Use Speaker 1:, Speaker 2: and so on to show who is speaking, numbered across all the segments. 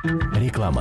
Speaker 1: Реклама.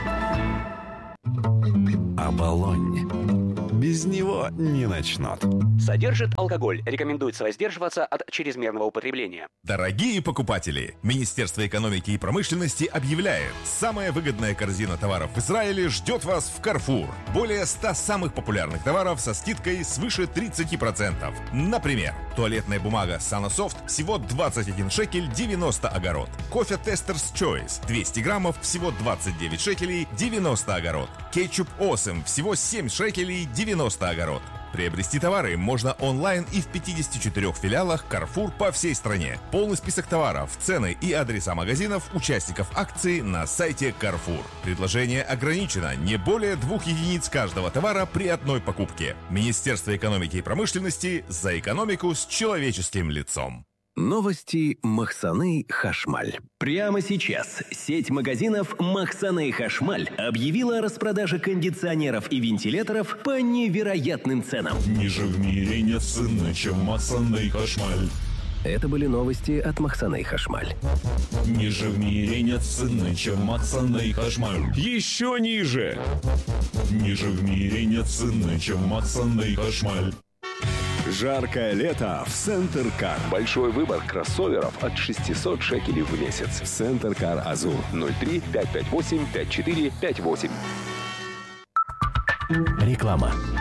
Speaker 2: Оболонь. Без него не начнут.
Speaker 3: Содержит алкоголь. Рекомендуется воздерживаться от чрезмерного употребления.
Speaker 4: Дорогие покупатели, Министерство экономики и промышленности объявляет: самая выгодная корзина товаров в Израиле ждет вас в Carrefour. Более 100 самых популярных товаров со скидкой свыше 30%. Например, туалетная бумага Sanosoft всего 21 шекель 90 огород. Кофе Tester's Choice 200 граммов всего 29 шекелей 90 огород. Кетчуп Awesome всего 7 шекелей 90 огород. Приобрести товары можно онлайн и в 54 филиалах Carrefour по всей стране. Полный список товаров, цены и адреса магазинов участников акции на сайте Carrefour. Предложение ограничено: не более 2 единиц каждого товара при одной покупке. Министерство экономики и промышленности: за экономику с человеческим лицом.
Speaker 1: Новости Махсаны Хашмаль.
Speaker 5: Прямо сейчас сеть магазинов «Махсаны Хашмаль» объявила о распродаже кондиционеров и вентиляторов по невероятным ценам.
Speaker 6: Ниже в мире нет цены, чем «Махсаны Хашмаль».
Speaker 1: Это были новости от Махсаны Хашмаль.
Speaker 6: Ниже в мире нет цены, чем «Махсаны Хашмаль».
Speaker 7: Еще ниже!
Speaker 6: Ниже в мире нет цены, чем «Махсаны Хашмаль».
Speaker 7: Жаркое лето в Центр Кар.
Speaker 8: Большой выбор кроссоверов от 600 шекелей в месяц.
Speaker 7: Центр Кар Азур.
Speaker 8: 03-558-5458.
Speaker 1: Реклама.